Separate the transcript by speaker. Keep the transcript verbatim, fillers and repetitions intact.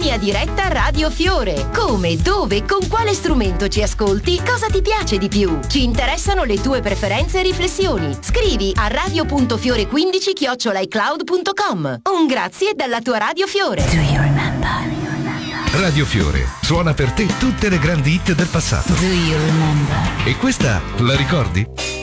Speaker 1: Linea diretta Radio Fiore. Come, dove, con quale strumento ci ascolti? Cosa ti piace di più? Ci interessano le tue preferenze e riflessioni. Scrivi a radio punto fiore quindici chiocciola icloud punto com. Un grazie dalla tua Radio Fiore. Do you remember?
Speaker 2: Radio Fiore suona per te tutte le grandi hit del passato.
Speaker 1: Do you remember?
Speaker 2: E questa la ricordi?